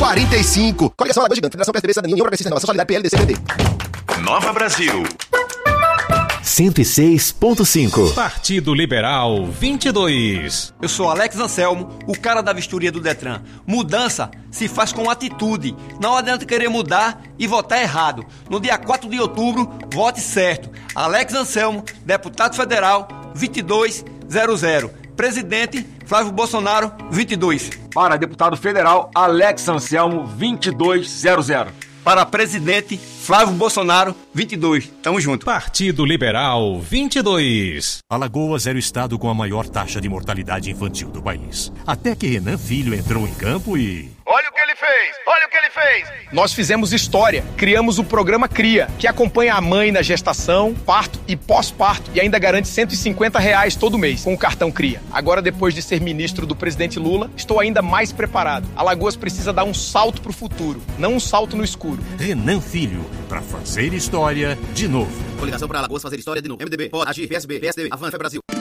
45. Coligação Alagoas Gigante, Federação PSDB, Cidadania, União Progressista, Inovação, Solidariedade, PL, DCPD. Nova Brasil. 106.5. Partido Liberal 22. Eu sou Alex Anselmo, o cara da vistoria do Detran. Mudança se faz com atitude. Não adianta querer mudar e votar errado. No dia 4 de outubro, vote certo. Alex Anselmo, deputado federal 2200. Presidente Flávio Bolsonaro 22. Para deputado federal Alex Anselmo 2200. Para presidente Flávio Bolsonaro 22. Tamo junto. Partido Liberal 22. Alagoas era o estado com a maior taxa de mortalidade infantil do país. Até que Renan Filho entrou em campo e... Olha o que ele fez! Olha o que ele fez! Nós fizemos história, criamos o programa CRIA, que acompanha a mãe na gestação, parto e pós-parto e ainda garante R$150 todo mês com o cartão CRIA. Agora, depois de ser ministro do presidente Lula, estou ainda mais preparado. Alagoas precisa dar um salto pro futuro, não um salto no escuro. Renan Filho, pra fazer história de novo. Coligação para Alagoas fazer história de novo. MDB, pode agir, PSB, PSDB, Avança Brasil.